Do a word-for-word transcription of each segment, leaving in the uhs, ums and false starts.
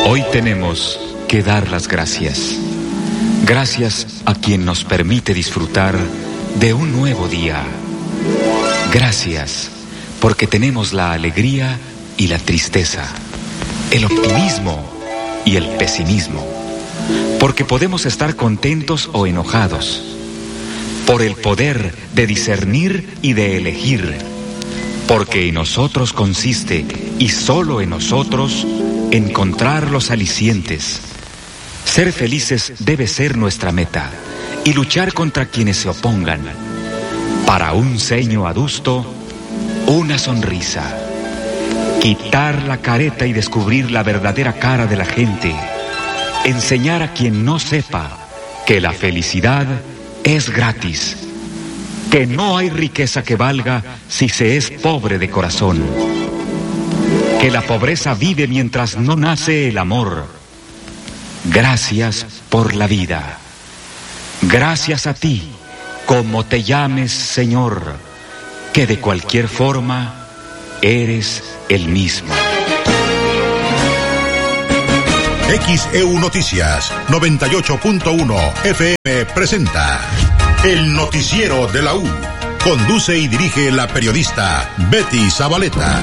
Hoy tenemos que dar las gracias. Gracias a quien nos permite disfrutar de un nuevo día. Gracias porque tenemos la alegría y la tristeza, el optimismo y el pesimismo, porque podemos estar contentos o enojados, por el poder de discernir y de elegir, porque en nosotros consiste, y solo en nosotros, encontrar los alicientes. Ser felices debe ser nuestra meta, y luchar contra quienes se opongan. Para un ceño adusto, una sonrisa. Quitar la careta y descubrir la verdadera cara de la gente. Enseñar a quien no sepa que la felicidad es gratis, que no hay riqueza que valga si se es pobre de corazón, que la pobreza vive mientras no nace el amor. Gracias por la vida. Gracias a ti, como te llames, Señor, que de cualquier forma eres el mismo. X E U Noticias noventa y ocho punto uno F M presenta El Noticiero de la U. Conduce y dirige la periodista Betty Zabaleta.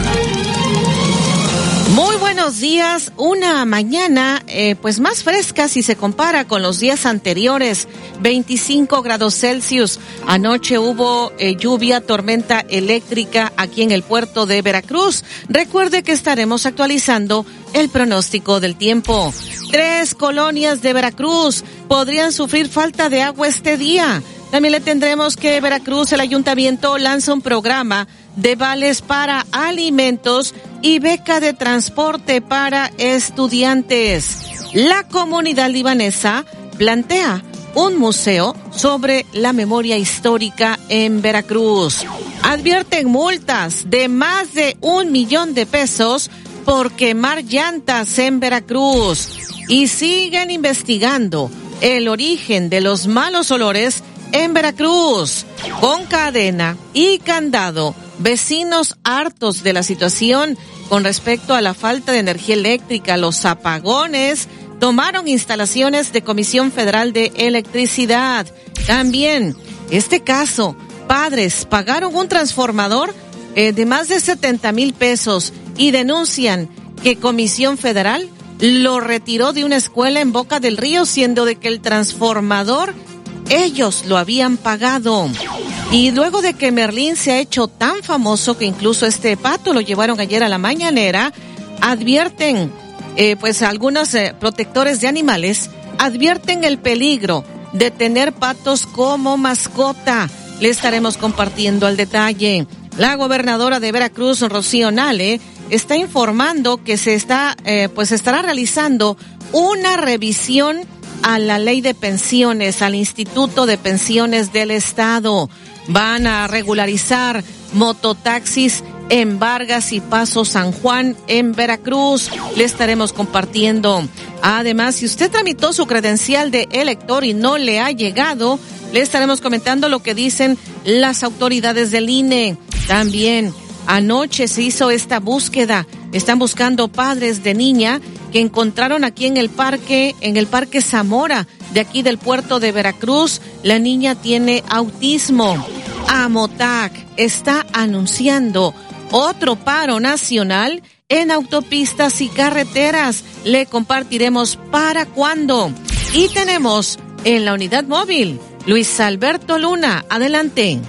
Muy buenos días, una mañana eh, pues más fresca si se compara con los días anteriores, veinticinco grados Celsius. Anoche hubo eh, lluvia, tormenta eléctrica aquí en el puerto de Veracruz. Recuerde que estaremos actualizando el pronóstico del tiempo. Tres colonias de Veracruz podrían sufrir falta de agua este día. También le tendremos que Veracruz, el ayuntamiento lanza un programa de vales para alimentos y beca de transporte para estudiantes. La comunidad libanesa plantea un museo sobre la memoria histórica en Veracruz. Advierten multas de más de un millón de pesos por quemar llantas en Veracruz. Y siguen investigando el origen de los malos olores en Veracruz. Con cadena y candado, vecinos hartos de la situación con respecto a la falta de energía eléctrica, los apagones, tomaron instalaciones de Comisión Federal de Electricidad. También, este caso, padres pagaron un transformador eh, de más de setenta mil pesos y denuncian que Comisión Federal lo retiró de una escuela en Boca del Río, siendo de que el transformador ellos lo habían pagado. Y luego de que Merlín se ha hecho tan famoso que incluso este pato lo llevaron ayer a la mañanera, advierten, eh, pues algunos eh, protectores de animales, advierten el peligro de tener patos como mascota. Le estaremos compartiendo al detalle. La gobernadora de Veracruz, Rocío Nale, está informando que se está, eh, pues estará realizando una revisión a la ley de pensiones, al Instituto de Pensiones del Estado. Van a regularizar mototaxis en Vargas y Paso San Juan en Veracruz. Le estaremos compartiendo. Además, si usted tramitó su credencial de elector y no le ha llegado, le estaremos comentando lo que dicen las autoridades del I N E. También, anoche se hizo esta búsqueda. Están buscando padres de niña que encontraron aquí en el parque, en el Parque Zamora, de aquí del puerto de Veracruz. La niña tiene autismo. Amotac está anunciando otro paro nacional en autopistas y carreteras. Le compartiremos para cuándo. Y tenemos en la unidad móvil Luis Alberto Luna. Adelante.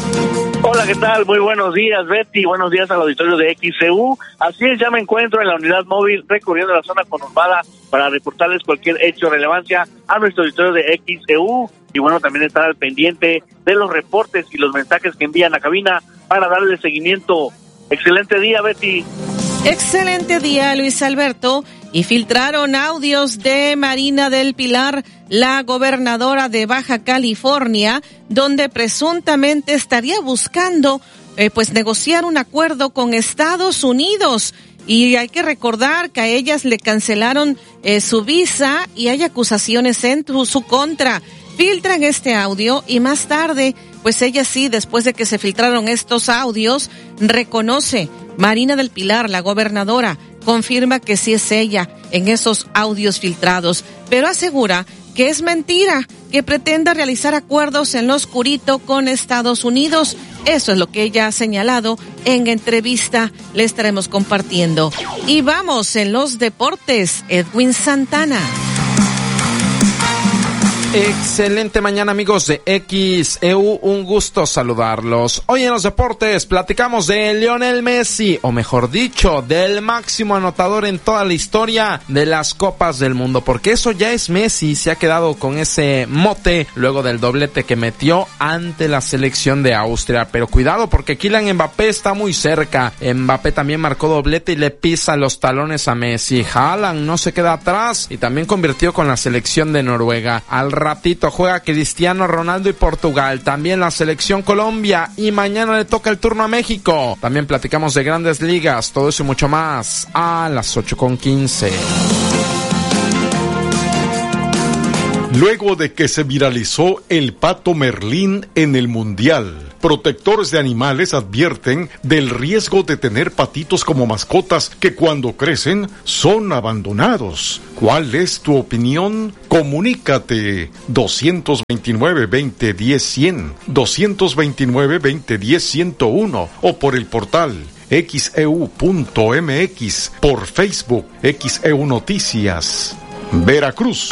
Hola, ¿qué tal? Muy buenos días, Betty. Buenos días al auditorio de X E U. Así es, ya me encuentro en la unidad móvil recorriendo la zona conurbada para reportarles cualquier hecho de relevancia a nuestro auditorio de X E U. Y bueno, también estar al pendiente de los reportes y los mensajes que envían a cabina para darle seguimiento. Excelente día, Betty. Excelente día, Luis Alberto. Y filtraron audios de Marina del Pilar, la gobernadora de Baja California, donde presuntamente estaría buscando eh, pues negociar un acuerdo con Estados Unidos. Y hay que recordar que a ellas le cancelaron eh, su visa y hay acusaciones en tu, su contra. Filtran este audio y más tarde, pues ella sí, después de que se filtraron estos audios, reconoce Marina del Pilar, la gobernadora, confirma que sí es ella en esos audios filtrados, pero asegura que es mentira que pretenda realizar acuerdos en lo oscurito con Estados Unidos. Eso es lo que ella ha señalado en entrevista. Le estaremos compartiendo. Y vamos en los deportes. Edwin Santana. Excelente mañana, amigos de X E U, un gusto saludarlos. Hoy en los deportes platicamos de Lionel Messi, o mejor dicho, del máximo anotador en toda la historia de las Copas del Mundo, porque eso ya es Messi, se ha quedado con ese mote luego del doblete que metió ante la selección de Austria. Pero cuidado, porque Kylian Mbappé está muy cerca. Mbappé también marcó doblete y le pisa los talones a Messi. Haaland no se queda atrás y también convirtió con la selección de Noruega. Al ratito juega Cristiano Ronaldo y Portugal, también la selección Colombia, y mañana le toca el turno a México. También platicamos de Grandes Ligas, todo eso y mucho más a las ocho con quince. Luego de que se viralizó el pato Merlín en el Mundial, protectores de animales advierten del riesgo de tener patitos como mascotas que cuando crecen son abandonados. ¿Cuál es tu opinión? Comunícate dos veintinueve, veinte, diez, cien, dos veintinueve, veinte, diez, ciento uno o por el portal X E U punto M X, por Facebook X E U Noticias, Veracruz.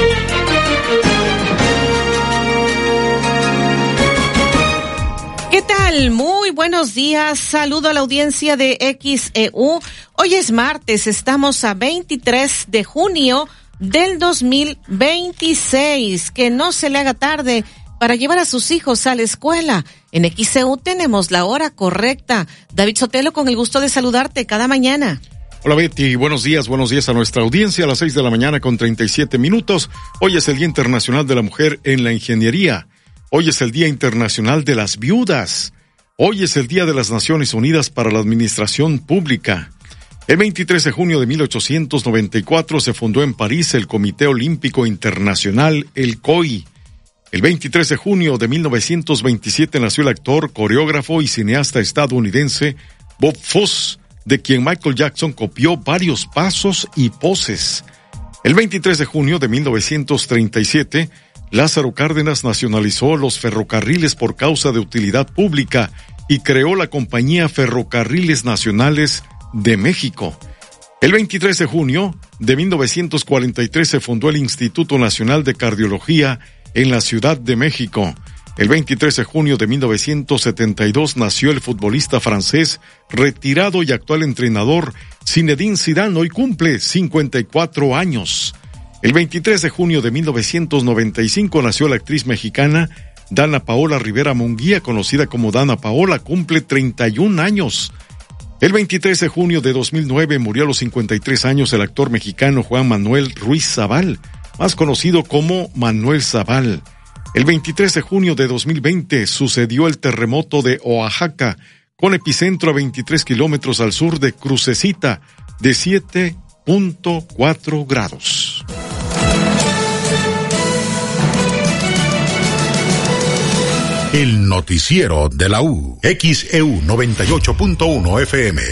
¿Qué tal? Muy buenos días. Saludo a la audiencia de X E U. Hoy es martes, estamos a veintitrés de junio del dos mil veintiséis. Que no se le haga tarde para llevar a sus hijos a la escuela. En X E U tenemos la hora correcta. David Sotelo, con el gusto de saludarte cada mañana. Hola Betty, buenos días, buenos días a nuestra audiencia a las seis de la mañana con treinta y siete minutos. Hoy es el Día Internacional de la Mujer en la Ingeniería. Hoy es el Día Internacional de las Viudas. Hoy es el Día de las Naciones Unidas para la Administración Pública. El veintitrés de junio de mil ochocientos noventa y cuatro se fundó en París el Comité Olímpico Internacional, el C O I. El veintitrés de junio de mil novecientos veintisiete nació el actor, coreógrafo y cineasta estadounidense Bob Fosse, de quien Michael Jackson copió varios pasos y poses. El veintitrés de junio de mil novecientos treinta y siete, Lázaro Cárdenas nacionalizó los ferrocarriles por causa de utilidad pública y creó la Compañía Ferrocarriles Nacionales de México. El veintitrés de junio de mil novecientos cuarenta y tres se fundó el Instituto Nacional de Cardiología en la Ciudad de México. El veintitrés de junio de mil novecientos setenta y dos nació el futbolista francés, retirado y actual entrenador Zinedine Zidane. Hoy cumple cincuenta y cuatro años. El veintitrés de junio de mil novecientos noventa y cinco nació la actriz mexicana Dana Paola Rivera Munguía, conocida como Dana Paola, cumple treinta y un años. El veintitrés de junio de dos mil nueve murió a los cincuenta y tres años el actor mexicano Juan Manuel Ruiz Zabal, más conocido como Manuel Zabal. El veintitrés de junio de dos mil veinte sucedió el terremoto de Oaxaca, con epicentro a veintitrés kilómetros al sur de Crucecita, de siete punto cuatro grados. El noticiero de la U, X E U noventa y ocho punto uno F M.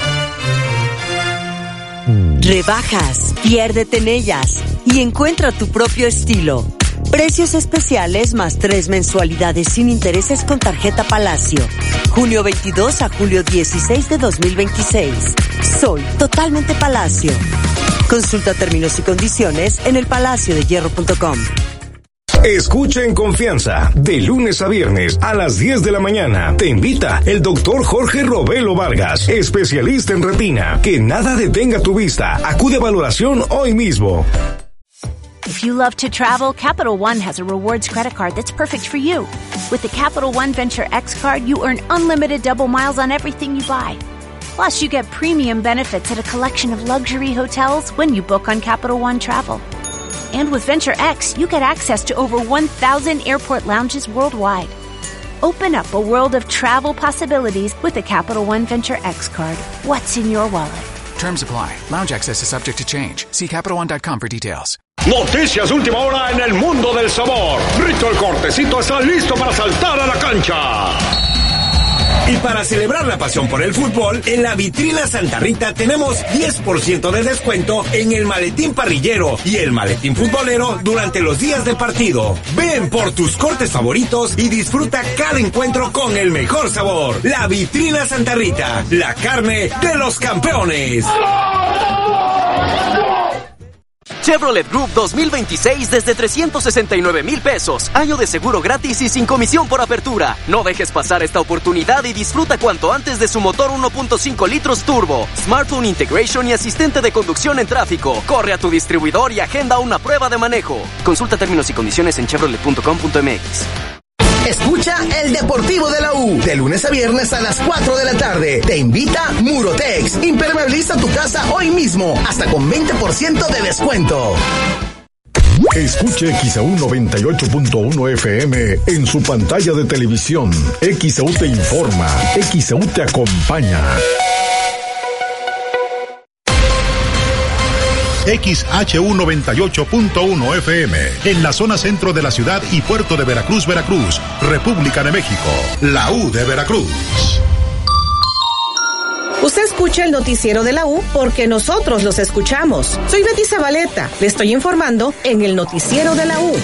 Rebajas, piérdete en ellas y encuentra tu propio estilo. Precios especiales más tres mensualidades sin intereses con tarjeta Palacio. Junio veintidós a julio dieciséis de dos mil veintiséis. Soy totalmente Palacio. Consulta términos y condiciones en el palacio de hierro punto com. Escucha en confianza, de lunes a viernes a las diez de la mañana. Te invita el doctor Jorge Robelo Vargas, especialista en retina. Que nada detenga tu vista. Acude a valoración hoy mismo. If you love to travel, Capital One has a rewards credit card that's perfect for you. With the Capital One Venture X card, you earn unlimited double miles on everything you buy. Plus, you get premium benefits at a collection of luxury hotels when you book on Capital One Travel. And with Venture X, you get access to over one thousand airport lounges worldwide. Open up a world of travel possibilities with the Capital One Venture X card. What's in your wallet? Terms apply. Lounge access is subject to change. See Capital One dot com for details. Noticias de última hora en el mundo del sabor. Rito el Cortecito está listo para saltar a la cancha. Y para celebrar la pasión por el fútbol, en la vitrina Santa Rita tenemos diez por ciento de descuento en el maletín parrillero y el maletín futbolero durante los días de partido. Ven por tus cortes favoritos y disfruta cada encuentro con el mejor sabor. La vitrina Santa Rita, la carne de los campeones. Chevrolet Group dos mil veintiséis desde trescientos sesenta y nueve mil pesos. Año de seguro gratis y sin comisión por apertura. No dejes pasar esta oportunidad y disfruta cuanto antes de su motor uno punto cinco litros turbo, Smartphone Integration y asistente de conducción en tráfico. Corre a tu distribuidor y agenda una prueba de manejo. Consulta términos y condiciones en chevrolet punto com punto m x. Escucha el Deportivo de la U, de lunes a viernes a las cuatro de la tarde. Te invita Murotex. Impermeabiliza tu casa hoy mismo, hasta con veinte por ciento de descuento. Escuche X A U noventa y ocho punto uno F M en su pantalla de televisión. X A U te informa, X A U te acompaña. X H U noventa y ocho punto uno F M, en la zona centro de la ciudad y puerto de Veracruz, Veracruz, República de México, la U de Veracruz. Usted escucha el noticiero de la U porque nosotros los escuchamos. Soy Betty Zabaleta, le estoy informando en el noticiero de la U.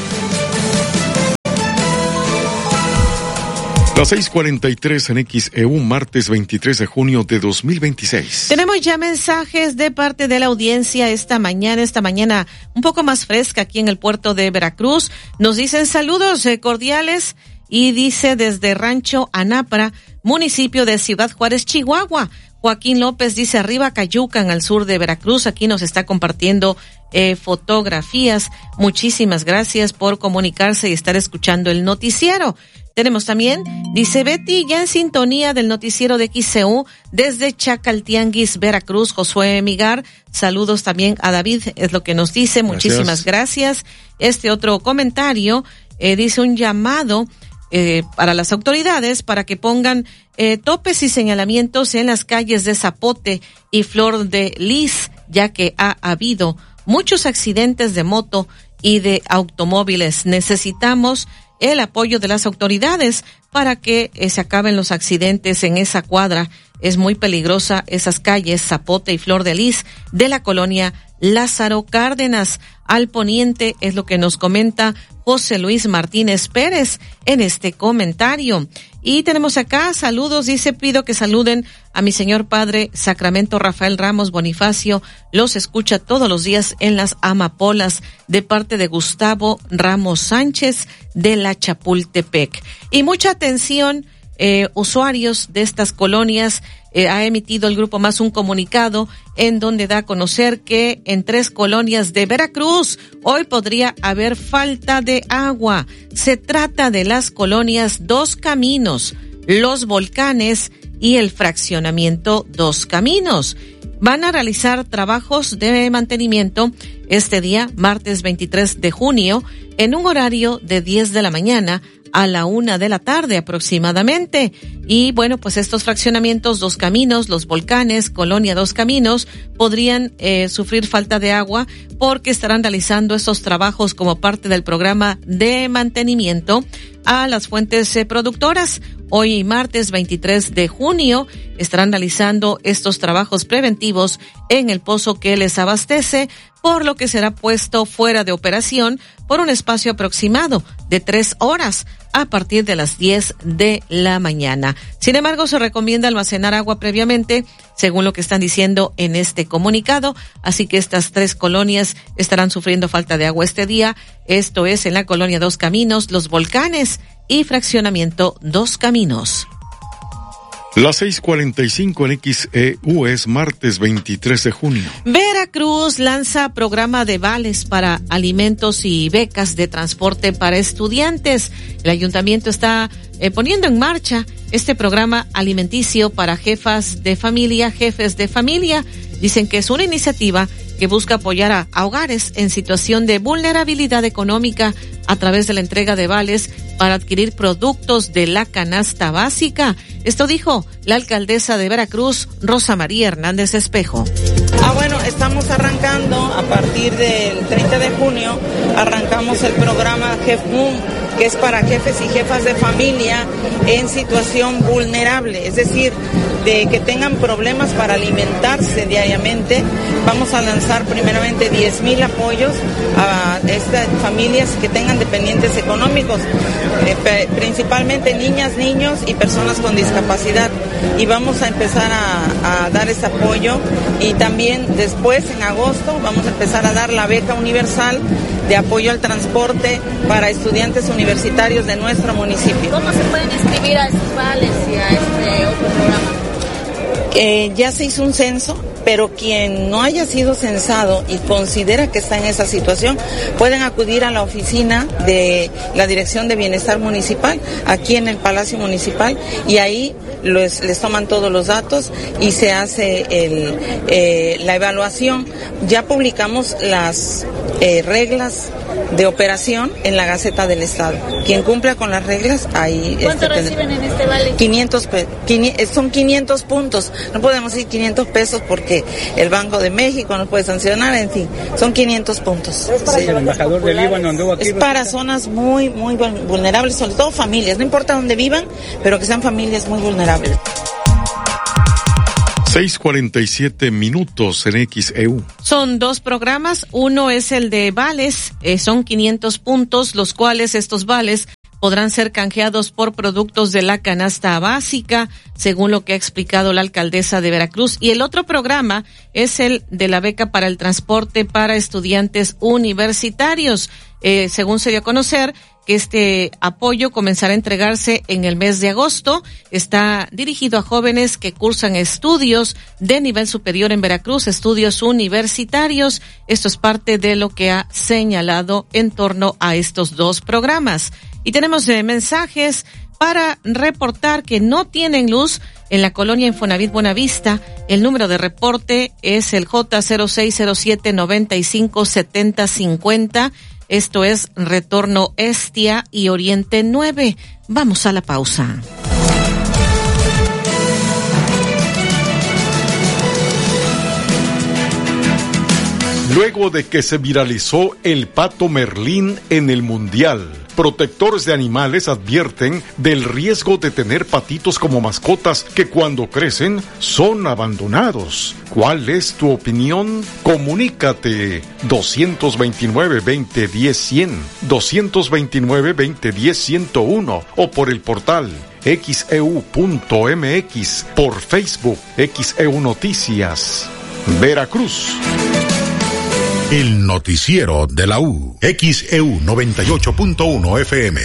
Las seis cuarenta y tres en X E U, martes veintitrés de junio de dos mil veintiséis. Tenemos ya mensajes de parte de la audiencia esta mañana, esta mañana un poco más fresca aquí en el puerto de Veracruz. Nos dicen saludos eh, cordiales y dice desde Rancho Anápara, municipio de Ciudad Juárez, Chihuahua. Joaquín López dice arriba Cayucan, al sur de Veracruz. Aquí nos está compartiendo eh, fotografías. Muchísimas gracias por comunicarse y estar escuchando el noticiero. Tenemos también, dice Betty, ya en sintonía del noticiero de X E U desde Chacaltianguis, Veracruz, Josué Migar. Saludos también a David, es lo que nos dice. Gracias. Muchísimas gracias. Este otro comentario eh, dice un llamado eh, para las autoridades para que pongan eh, topes y señalamientos en las calles de Zapote y Flor de Lis, ya que ha habido muchos accidentes de moto y de automóviles. Necesitamos el apoyo de las autoridades para que eh, se acaben los accidentes en esa cuadra. Es muy peligrosa esas calles, Zapote y Flor de Lis, de la colonia Lázaro Cárdenas. Al poniente es lo que nos comenta José Luis Martínez Pérez en este comentario. Y tenemos acá saludos, dice, pido que saluden a mi señor padre Sacramento Rafael Ramos Bonifacio, los escucha todos los días en las amapolas, de parte de Gustavo Ramos Sánchez de la Chapultepec. Y mucha atención, eh, usuarios de estas colonias, eh, ha emitido el Grupo Más un comunicado en donde da a conocer que en tres colonias de Veracruz hoy podría haber falta de agua. Se trata de las colonias Dos Caminos, Los Volcanes y el fraccionamiento Dos Caminos. Van a realizar trabajos de mantenimiento este día, martes veintitrés de junio, en un horario de diez de la mañana a la una de la tarde aproximadamente. Y bueno, pues estos fraccionamientos Dos Caminos, Los Volcanes, Colonia Dos Caminos, podrían eh, sufrir falta de agua porque estarán realizando estos trabajos como parte del programa de mantenimiento a las fuentes eh, productoras. Hoy martes veintitrés de junio estarán realizando estos trabajos preventivos en el pozo que les abastece, por lo que será puesto fuera de operación por un espacio aproximado de tres horas a partir de las diez de la mañana. Sin embargo, se recomienda almacenar agua previamente, según lo que están diciendo en este comunicado, así que estas tres colonias estarán sufriendo falta de agua este día. Esto es en la colonia Dos Caminos, Los Volcanes y fraccionamiento Dos Caminos. Las seis cuarenta y cinco en X E U, es martes veintitrés de junio. Veracruz lanza programa de vales para alimentos y becas de transporte para estudiantes. El ayuntamiento está eh, poniendo en marcha este programa alimenticio para jefas de familia, jefes de familia. Dicen que es una iniciativa que busca apoyar a, a hogares en situación de vulnerabilidad económica a través de la entrega de vales para adquirir productos de la canasta básica. Esto dijo la alcaldesa de Veracruz, Rosa María Hernández Espejo. Ah, bueno, estamos arrancando a partir del treinta de junio, arrancamos el programa Jef Boom, que es para jefes y jefas de familia en situación vulnerable, es decir, de que tengan problemas para alimentarse diariamente. Vamos a lanzar primeramente diez mil apoyos a estas familias que tengan dependientes económicos, eh, principalmente niñas, niños y personas con discapacidad. Y vamos a empezar a, a dar ese apoyo, y también después, en agosto, vamos a empezar a dar la beca universal de apoyo al transporte para estudiantes universitarios de nuestro municipio. ¿Cómo se pueden inscribir a estos vales y a este otro programa? Eh, ya se hizo un censo, pero quien no haya sido censado y considera que está en esa situación, pueden acudir a la oficina de la Dirección de Bienestar Municipal, aquí en el Palacio Municipal, y ahí les, les toman todos los datos y se hace el, eh, la evaluación. Ya publicamos las eh, reglas de operación en la Gaceta del Estado. Quien cumpla con las reglas, ahí... ¿Cuánto este, reciben en este vale? quinientos, quinientos, son quinientos puntos. No podemos decir quinientos pesos porque el Banco de México nos puede sancionar, en fin, son quinientos puntos. ¿Es para sí. el embajador del Líbano anduvo aquí? Es para zonas muy, muy vulnerables, sobre todo familias, no importa dónde vivan, pero que sean familias muy vulnerables. seis cuarenta y siete minutos en X E U. Son dos programas, uno es el de vales, eh, son quinientos puntos, los cuales estos vales podrán ser canjeados por productos de la canasta básica, según lo que ha explicado la alcaldesa de Veracruz. Y el otro programa es el de la beca para el transporte para estudiantes universitarios. Eh, según se dio a conocer, que este apoyo comenzará a entregarse en el mes de agosto. Está dirigido a jóvenes que cursan estudios de nivel superior en Veracruz, estudios universitarios. Esto es parte de lo que ha señalado en torno a estos dos programas. Y tenemos eh, mensajes para reportar que no tienen luz en la colonia Infonavit Buenavista. El número de reporte es el J cero seis cero siete noventa y cinco setenta cincuenta. Esto es Retorno Estia y Oriente nueve. Vamos a la pausa. Luego de que se viralizó el pato Merlín en el Mundial, protectores de animales advierten del riesgo de tener patitos como mascotas que cuando crecen son abandonados. ¿Cuál es tu opinión? Comunícate dos dos nueve, veinte, diez, cien, dos dos nueve, veinte, diez, ciento uno o por el portal X E U punto M X, por Facebook X E U Noticias, Veracruz. El noticiero de la U, X E U noventa y ocho punto uno F M.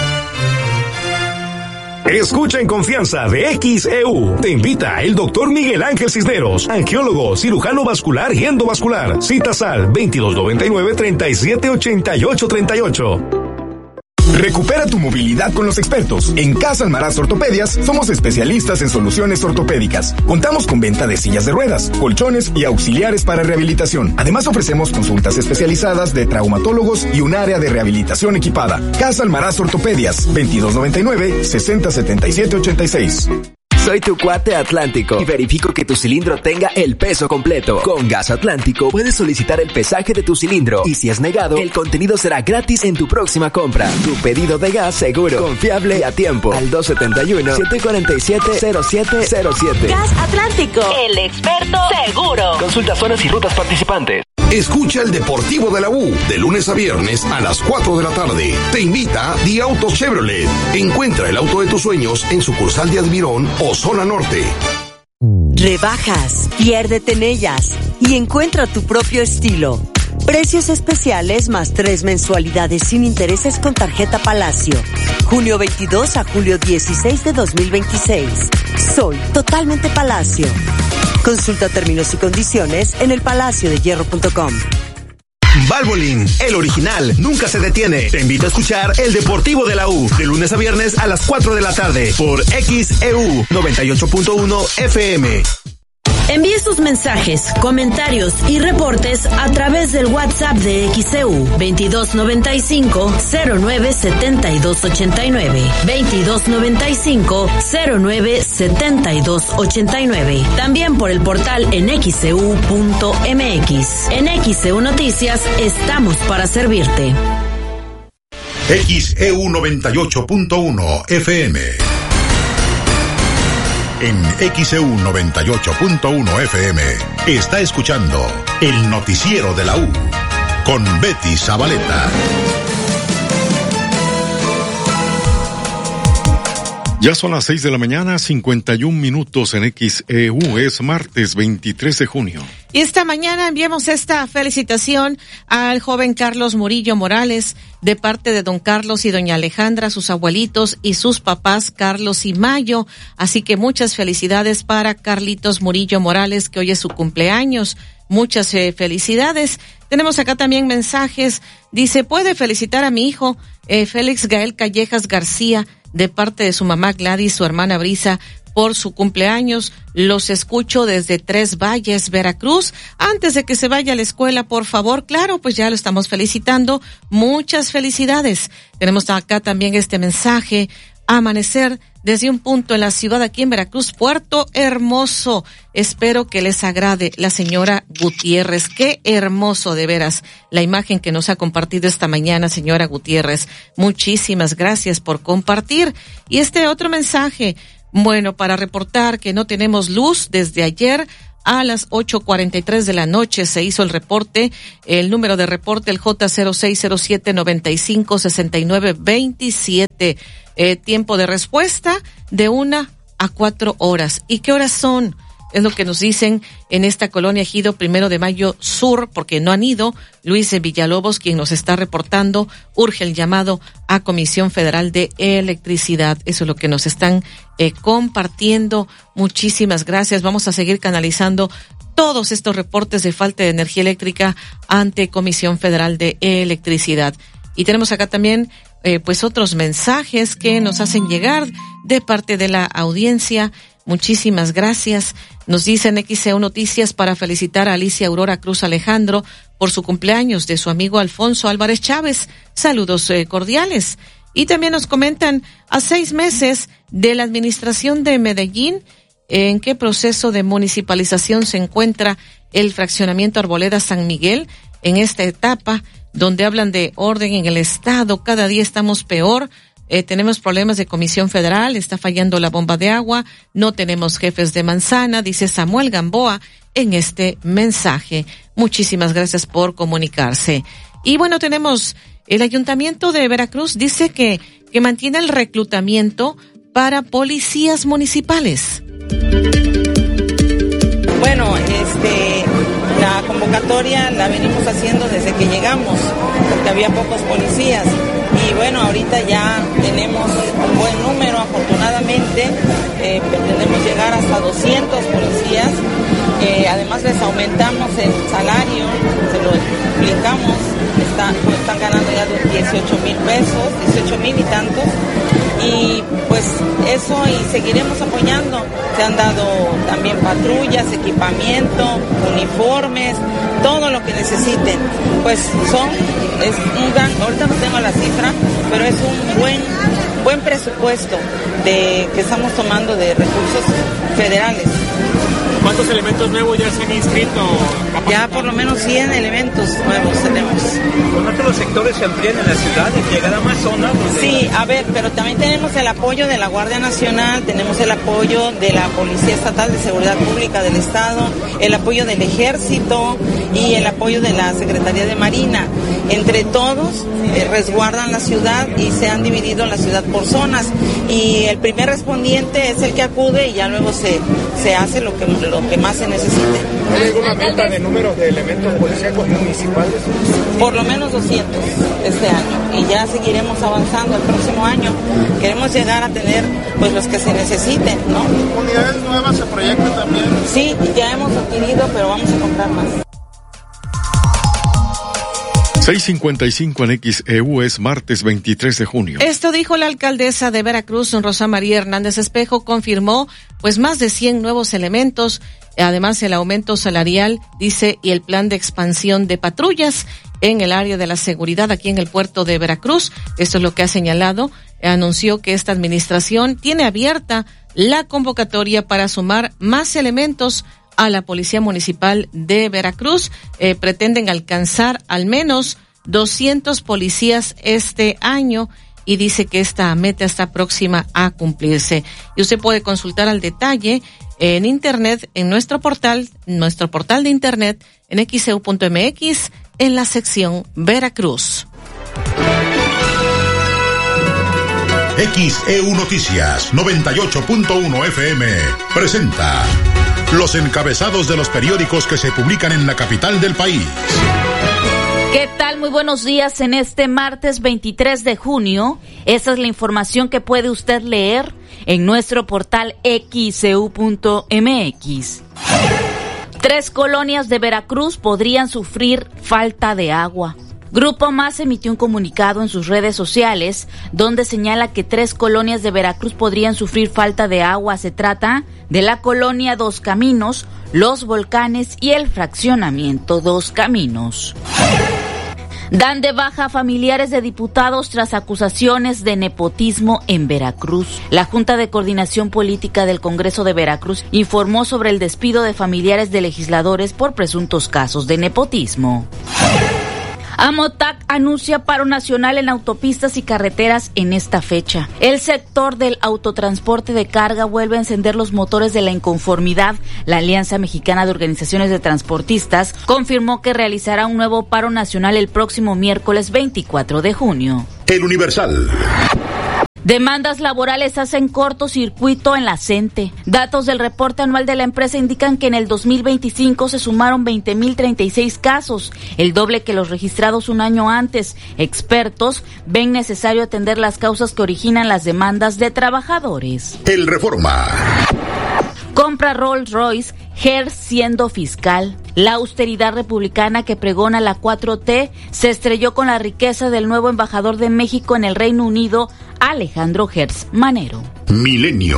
Escucha en confianza de X E U. Te invita el doctor Miguel Ángel Cisneros, angiólogo, cirujano vascular y endovascular. Citas al veintidós noventa y nueve, treinta y siete, ochenta y ocho, treinta y ocho. Recupera tu movilidad con los expertos. En Casa Almaraz Ortopedias somos especialistas en soluciones ortopédicas. Contamos con venta de sillas de ruedas, colchones y auxiliares para rehabilitación. Además ofrecemos consultas especializadas de traumatólogos y un área de rehabilitación equipada. Casa Almaraz Ortopedias, veintidós noventa y nueve, sesenta, setenta y siete, ochenta y seis. Soy tu cuate Atlántico y verifico que tu cilindro tenga el peso completo. Con Gas Atlántico puedes solicitar el pesaje de tu cilindro y si es negado, el contenido será gratis en tu próxima compra. Tu pedido de gas seguro, confiable y a tiempo. Al dos siete uno, siete cuatro siete, cero siete cero siete. Gas Atlántico, el experto seguro. Consulta zonas y rutas participantes. Escucha el Deportivo de la U, de lunes a viernes a las cuatro de la tarde. Te invita Di Auto Chevrolet. Encuentra el auto de tus sueños en sucursal de Admirón o Zona Norte. Rebajas, piérdete en ellas y encuentra tu propio estilo. Precios especiales más tres mensualidades sin intereses con tarjeta Palacio. junio veintidós a julio dieciséis de dos mil veintiséis. Soy totalmente Palacio. Consulta términos y condiciones en el palacio de hierro punto com. Valvoline, el original, nunca se detiene. Te invito a escuchar El Deportivo de la U, de lunes a viernes a las cuatro de la tarde, por X E U noventa y ocho punto uno F M. Envíe sus mensajes, comentarios y reportes a través del WhatsApp de X E U veintidós noventa y cinco, cero nueve, setenta y dos ochenta y nueve, veintidós noventa y cinco, cero nueve, setenta y dos ochenta y nueve. También por el portal en X E U punto M X. En X E U Noticias estamos para servirte. X E U noventa y ocho punto uno F M. En X E U noventa y ocho punto uno F M está escuchando el noticiero de la U con Betty Zabaleta. Ya son las seis de la mañana, cincuenta y un minutos en X E U. Es martes veintitrés de junio. Y esta mañana enviamos esta felicitación al joven Carlos Murillo Morales de parte de don Carlos y doña Alejandra, sus abuelitos y sus papás Carlos y Mayo. Así que muchas felicidades para Carlitos Murillo Morales, que hoy es su cumpleaños. Muchas eh, felicidades. Tenemos acá también mensajes. Dice, puede felicitar a mi hijo eh, Félix Gael Callejas García, de parte de su mamá Gladys, su hermana Brisa, por su cumpleaños. Los escucho desde Tres Valles, Veracruz. Antes de que se vaya a la escuela, por favor, claro, pues ya lo estamos felicitando. Muchas felicidades. Tenemos acá también este mensaje. Amanecer desde un punto en la ciudad aquí en Veracruz, Puerto Hermoso. Espero que les agrade la señora Gutiérrez. Qué hermoso, de veras, la imagen que nos ha compartido esta mañana, señora Gutiérrez. Muchísimas gracias por compartir. Y este otro mensaje, bueno, para reportar que no tenemos luz desde ayer. A las ocho cuarenta y tres de la noche se hizo el reporte, el número de reporte, el J cero seis cero siete noventa y cinco sesenta y nueve veintisiete. Eh, tiempo de respuesta de una a cuatro horas. ¿Y qué horas son? Es lo que nos dicen en esta colonia Ejido Primero de Mayo Sur, porque no han ido. Luis Villalobos, quien nos está reportando, urge el llamado a Comisión Federal de Electricidad. Eso es lo que nos están eh, compartiendo. Muchísimas gracias. Vamos a seguir canalizando todos estos reportes de falta de energía eléctrica ante Comisión Federal de Electricidad. Y tenemos acá también eh, pues otros mensajes que nos hacen llegar de parte de la audiencia. Muchísimas gracias. Nos dicen X E U Noticias para felicitar a Alicia Aurora Cruz Alejandro por su cumpleaños de su amigo Alfonso Álvarez Chávez. Saludos eh, cordiales. Y también nos comentan, a seis meses de la administración de Medellín, ¿en qué proceso de municipalización se encuentra el fraccionamiento Arboleda San Miguel? En esta etapa, donde hablan de orden en el estado, cada día estamos peor. Eh, tenemos problemas de Comisión Federal, está fallando la bomba de agua, no tenemos jefes de manzana, dice Samuel Gamboa en este mensaje. Muchísimas gracias por comunicarse. Y bueno, tenemos el Ayuntamiento de Veracruz, dice que, que mantiene el reclutamiento para policías municipales. Bueno, este, la convocatoria la venimos haciendo desde que llegamos, porque había pocos policías. Y bueno, ahorita ya tenemos un buen número, afortunadamente, eh, pretendemos llegar hasta doscientos policías, eh, además les aumentamos el salario, se lo explicamos, está, están ganando ya dieciocho mil pesos, dieciocho mil y tantos, y pues eso, y seguiremos apoyando. Se han dado también patrullas, equipamiento, uniformes, todo lo que necesiten. Pues son, es un gran, ahorita no tengo la cifra, pero es un buen, buen presupuesto de que estamos tomando de recursos federales. ¿Cuántos elementos nuevos ya se han inscrito? Ya por lo menos cien elementos nuevos tenemos. ¿Con otros sectores se amplían en la ciudad y llegar a más zonas? Donde... Sí, a ver, pero también tenemos el apoyo de la Guardia Nacional, tenemos el apoyo de la Policía Estatal de Seguridad Pública del Estado, el apoyo del Ejército y el apoyo de la Secretaría de Marina. Entre todos eh, resguardan la ciudad y se han dividido la ciudad por zonas. Y el primer respondiente es el que acude y ya luego se, se hace lo que, lo que más se necesite. ¿Hay alguna meta de número de elementos policíacos municipales? Por lo menos doscientos este año, y ya seguiremos avanzando el próximo año. Queremos llegar a tener pues los que se necesiten, ¿no? ¿Unidades nuevas se proyectan también? Sí, ya hemos adquirido, pero vamos a comprar más. seis cincuenta y cinco en X E U, es martes veintitrés de junio. Esto dijo la alcaldesa de Veracruz, Rosa María Hernández Espejo, confirmó pues más de cien nuevos elementos, además el aumento salarial, dice, y el plan de expansión de patrullas en el área de la seguridad aquí en el puerto de Veracruz. Esto es lo que ha señalado. Anunció que esta administración tiene abierta la convocatoria para sumar más elementos a la Policía Municipal de Veracruz. Eh, pretenden alcanzar al menos doscientos policías este año y dice que esta meta está próxima a cumplirse. Y usted puede consultar al detalle en internet, en nuestro portal, nuestro portal de internet, en equis e u punto eme equis, en la sección Veracruz. X E U Noticias noventa y ocho punto uno F M presenta los encabezados de los periódicos que se publican en la capital del país. ¿Qué tal? Muy buenos días en este martes veintitrés de junio. Esta es la información que puede usted leer en nuestro portal equis e u punto eme equis. Tres colonias de Veracruz podrían sufrir falta de agua. Grupo Más emitió un comunicado en sus redes sociales donde señala que tres colonias de Veracruz podrían sufrir falta de agua. Se trata de la colonia Dos Caminos, Los Volcanes y el fraccionamiento Dos Caminos. Dan de baja a familiares de diputados tras acusaciones de nepotismo en Veracruz. La Junta de Coordinación Política del Congreso de Veracruz informó sobre el despido de familiares de legisladores por presuntos casos de nepotismo. Amotac anuncia paro nacional en autopistas y carreteras en esta fecha. El sector del autotransporte de carga vuelve a encender los motores de la inconformidad. La Alianza Mexicana de Organizaciones de Transportistas confirmó que realizará un nuevo paro nacional el próximo miércoles veinticuatro de junio. El Universal. Demandas laborales hacen cortocircuito en la CENTE. Datos del reporte anual de la empresa indican que en el dos mil veinticinco se sumaron veinte mil treinta y seis casos, el doble que los registrados un año antes. Expertos ven necesario atender las causas que originan las demandas de trabajadores. El Reforma. Compra Rolls Royce, Hertz siendo fiscal. La austeridad republicana que pregona la cuatro T se estrelló con la riqueza del nuevo embajador de México en el Reino Unido, Alejandro Hertz Manero. Milenio.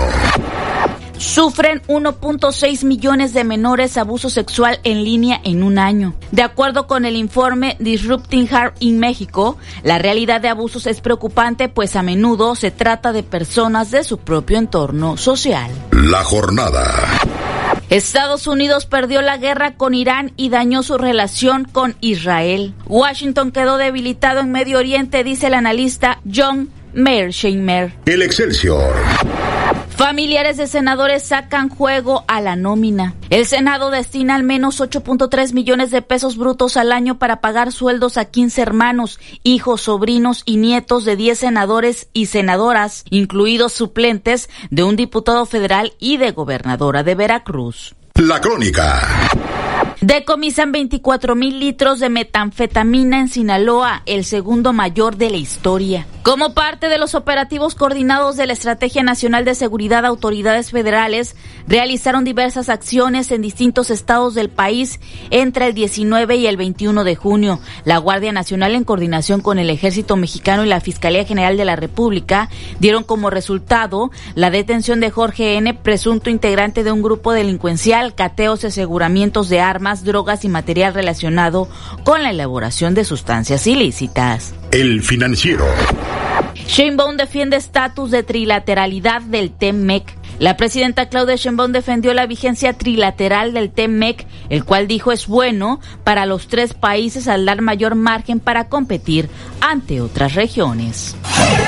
Sufren uno punto seis millones de menores abuso sexual en línea en un año. De acuerdo con el informe Disrupting Harm in México, la realidad de abusos es preocupante, pues a menudo se trata de personas de su propio entorno social. La jornada. Estados Unidos perdió la guerra con Irán y dañó su relación con Israel. Washington quedó debilitado en Medio Oriente, dice el analista John Mearsheimer. El Excelsior. Familiares de senadores sacan juego a la nómina. El Senado destina al menos ocho punto tres millones de pesos brutos al año para pagar sueldos a quince hermanos, hijos, sobrinos y nietos de diez senadores y senadoras, incluidos suplentes de un diputado federal y de gobernadora de Veracruz. La Crónica. Decomisan veinticuatro mil litros de metanfetamina en Sinaloa, el segundo mayor de la historia. Como parte de los operativos coordinados de la Estrategia Nacional de Seguridad, autoridades federales realizaron diversas acciones en distintos estados del país entre el diecinueve y el veintiuno de junio. La Guardia Nacional, en coordinación con el Ejército Mexicano y la Fiscalía General de la República, dieron como resultado la detención de Jorge N., presunto integrante de un grupo delincuencial, cateos y aseguramientos de armas, drogas y material relacionado con la elaboración de sustancias ilícitas. El Financiero. Sheinbaum defiende estatus de trilateralidad del T M E C. La presidenta Claudia Sheinbaum defendió la vigencia trilateral del T M E C, el cual dijo es bueno para los tres países al dar mayor margen para competir ante otras regiones.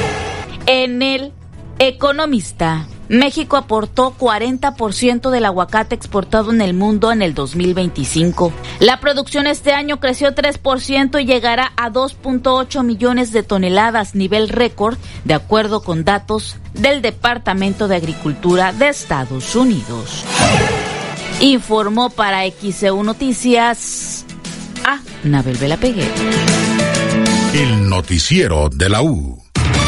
En el Economista, México aportó cuarenta por ciento del aguacate exportado en el mundo en el dos mil veinticinco. La producción este año creció tres por ciento y llegará a dos punto ocho millones de toneladas, nivel récord, de acuerdo con datos del Departamento de Agricultura de Estados Unidos. Informó para X E U Noticias a Nabel Vela Peguero. El noticiero de la U.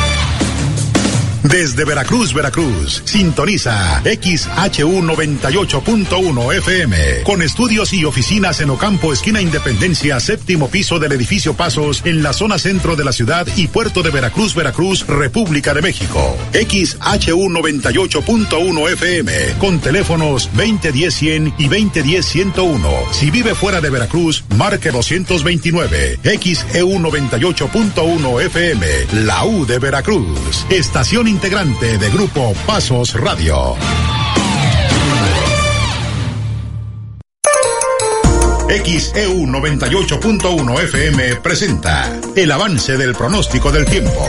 Desde Veracruz, Veracruz, sintoniza X H U noventa y ocho punto uno F M, con estudios y oficinas en Ocampo, esquina Independencia, séptimo piso del edificio Pasos, en la zona centro de la ciudad y puerto de Veracruz, Veracruz, República de México. X H U noventa y ocho punto uno F M, con teléfonos veinte diez cien y veinte diez ciento uno. Si vive fuera de Veracruz, marque doscientos veintinueve. X E U noventa y ocho punto uno F M, la U de Veracruz. Estación integrante de Grupo Pasos Radio. X E U noventa y ocho punto uno F M presenta el avance del pronóstico del tiempo.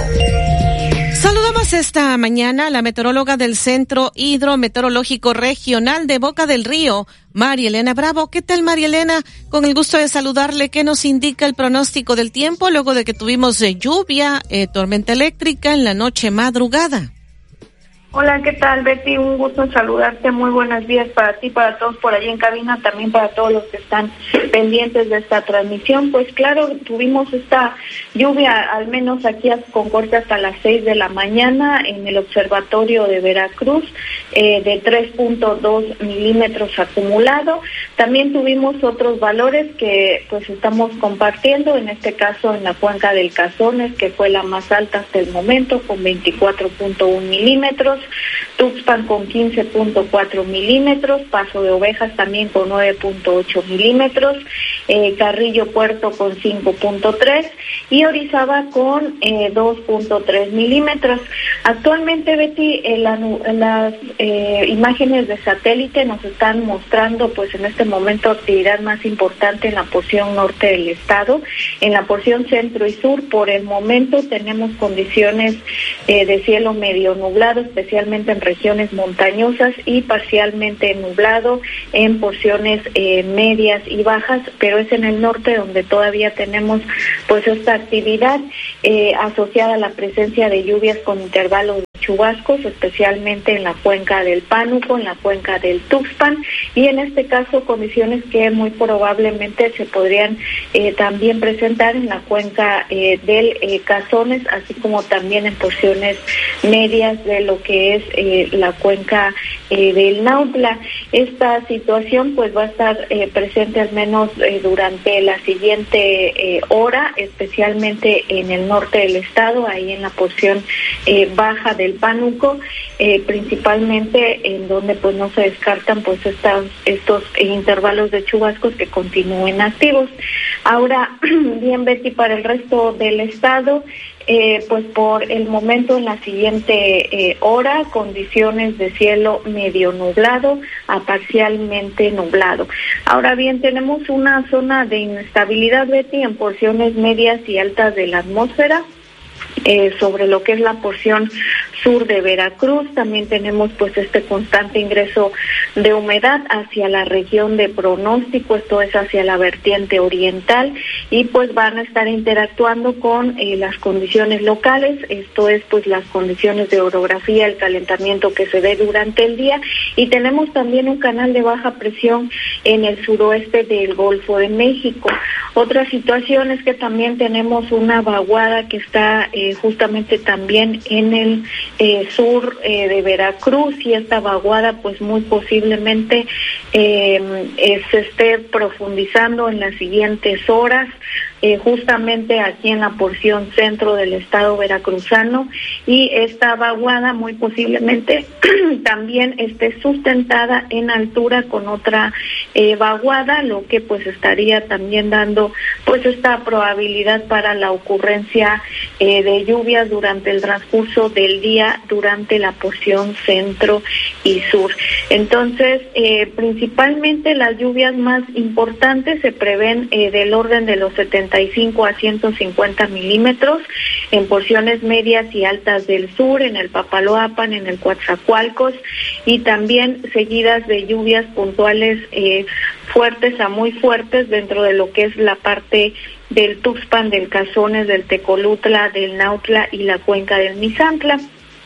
Saludamos esta mañana a la meteoróloga del Centro Hidrometeorológico Regional de Boca del Río, María Elena Bravo. ¿Qué tal, María Elena? Con el gusto de saludarle. ¿Qué nos indica el pronóstico del tiempo luego de que tuvimos eh, lluvia, eh, tormenta eléctrica en la noche madrugada? Hola, ¿qué tal, Betty? Un gusto en saludarte. Muy buenos días para ti, para todos por allí en cabina, también para todos los que están pendientes de esta transmisión. Pues claro, tuvimos esta lluvia, al menos aquí con corte hasta las seis de la mañana en el observatorio de Veracruz, eh, de tres punto dos milímetros acumulado. También tuvimos otros valores que pues estamos compartiendo, en este caso en la cuenca del Cazones, que fue la más alta hasta el momento, con veinticuatro punto uno milímetros. Tuxpan con quince punto cuatro milímetros, Paso de Ovejas también con nueve punto ocho milímetros, eh, Carrillo Puerto con cinco punto tres y Orizaba con eh, dos punto tres milímetros. Actualmente, Betty, eh, la, las eh, imágenes de satélite nos están mostrando pues en este momento actividad más importante en la porción norte del estado. En la porción centro y sur, por el momento tenemos condiciones eh, de cielo medio nublado, especialmente en regiones montañosas, y parcialmente nublado en porciones eh, medias y bajas, pero es en el norte donde todavía tenemos pues esta actividad eh, asociada a la presencia de lluvias con intervalos de chubascos, especialmente en la cuenca del Pánuco, en la cuenca del Tuxpan, y en este caso condiciones que muy probablemente se podrían eh, también presentar en la cuenca eh, del eh, Cazones, así como también en porciones medias de lo que es eh, la cuenca eh, del Nautla. Esta situación pues va a estar eh, presente al menos eh, durante la siguiente eh, hora, especialmente en el norte del estado, ahí en la porción eh, baja del Pánuco, eh, principalmente en donde pues no se descartan pues estas, estos eh, intervalos de chubascos que continúen activos. Ahora, bien, Betty, para el resto del estado, Eh, pues por el momento en la siguiente eh, hora, condiciones de cielo medio nublado a parcialmente nublado. Ahora bien, tenemos una zona de inestabilidad, Betty, en porciones medias y altas de la atmósfera. Eh, sobre lo que es la porción sur de Veracruz, también tenemos pues este constante ingreso de humedad hacia la región de pronóstico, esto es hacia la vertiente oriental, y pues van a estar interactuando con eh, las condiciones locales, esto es pues las condiciones de orografía, el calentamiento que se ve durante el día, y tenemos también un canal de baja presión en el suroeste del Golfo de México. Otra situación es que también tenemos una vaguada que está eh, justamente también en el eh, sur eh, de Veracruz, y esta vaguada pues muy posiblemente eh, eh, se esté profundizando en las siguientes horas, eh, justamente aquí en la porción centro del estado veracruzano, y esta vaguada muy posiblemente también esté sustentada en altura con otra eh, vaguada, lo que pues estaría también dando pues esta probabilidad para la ocurrencia eh, de lluvias durante el transcurso del día durante la porción centro y sur. Entonces, eh, principalmente las lluvias más importantes se prevén eh, del orden de los setenta y cinco a ciento cincuenta milímetros en porciones medias y altas del sur, en el Papaloapan, en el Coatzacoalcos, y también seguidas de lluvias puntuales eh, fuertes a muy fuertes dentro de lo que es la parte del Tuxpan, del Cazones, del Tecolutla, del Nautla y la cuenca del Misantla.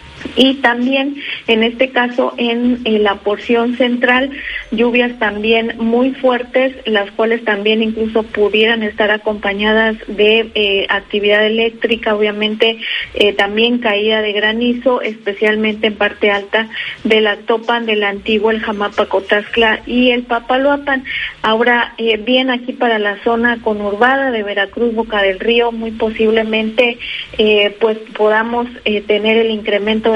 Y también, en este caso, en, en la porción central, lluvias también muy fuertes, las cuales también incluso pudieran estar acompañadas de eh, actividad eléctrica, obviamente eh, también caída de granizo, especialmente en parte alta de la Topan, del Antiguo, el Jamapa-Cotascla y el Papaloapan. Ahora, eh, bien aquí para la zona conurbada de Veracruz, Boca del Río, muy posiblemente eh, pues podamos eh, tener el incremento de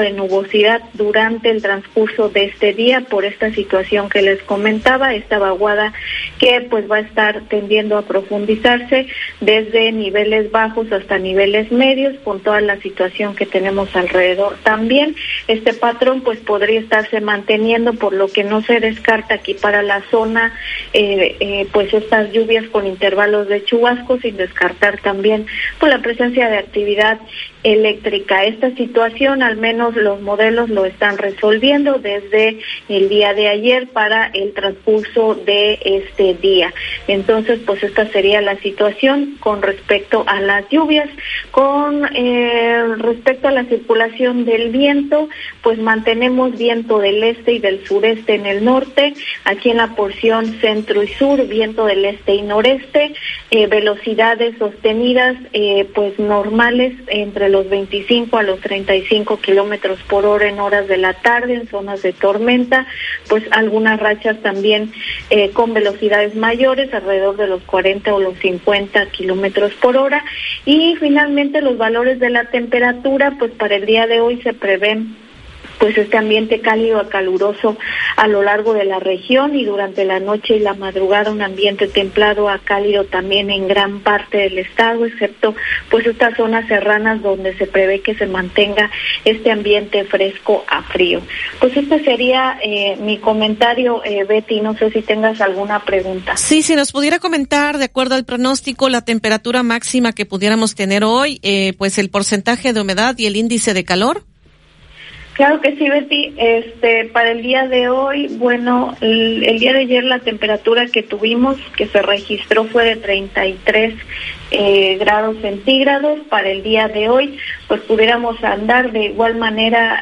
de nubosidad durante el transcurso de este día por esta situación que les comentaba, esta vaguada que pues va a estar tendiendo a profundizarse desde niveles bajos hasta niveles medios con toda la situación que tenemos alrededor. También este patrón pues podría estarse manteniendo, por lo que no se descarta aquí para la zona eh, eh, pues estas lluvias con intervalos de chubascos, sin descartar también pues la presencia de actividad eléctrica. Esta situación al menos los modelos lo están resolviendo desde el día de ayer para el transcurso de este día. Entonces pues esta sería la situación con respecto a las lluvias. Con eh, respecto a la circulación del viento, pues mantenemos viento del este y del sureste en el norte, aquí en la porción centro y sur, viento del este y noreste, eh, velocidades sostenidas eh, pues normales entre los veinticinco a los treinta y cinco kilómetros por hora en horas de la tarde, en zonas de tormenta, pues algunas rachas también eh, con velocidades mayores, alrededor de los cuarenta o los cincuenta kilómetros por hora. Y finalmente los valores de la temperatura, pues para el día de hoy se prevén pues este ambiente cálido a caluroso a lo largo de la región, y durante la noche y la madrugada un ambiente templado a cálido también en gran parte del estado, excepto pues estas zonas serranas donde se prevé que se mantenga este ambiente fresco a frío. Pues este sería eh, mi comentario, eh, Betty, no sé si tengas alguna pregunta. Sí, si nos pudiera comentar, de acuerdo al pronóstico, la temperatura máxima que pudiéramos tener hoy, eh, pues el porcentaje de humedad y el índice de calor. Claro que sí, Betty. Este, para el día de hoy, bueno, el, el día de ayer la temperatura que tuvimos, que se registró, fue de treinta y tres eh, grados centígrados. Para el día de hoy, pues pudiéramos andar de igual manera